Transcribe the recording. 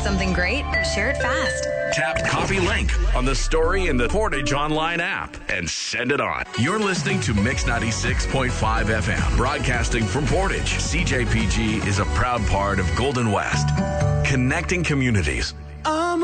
something great, share it fast. Tap copy link on the story in the Portage Online app and send it on. You're listening to Mix 96.5 FM, broadcasting from Portage. CJPG is a proud part of Golden West, connecting communities.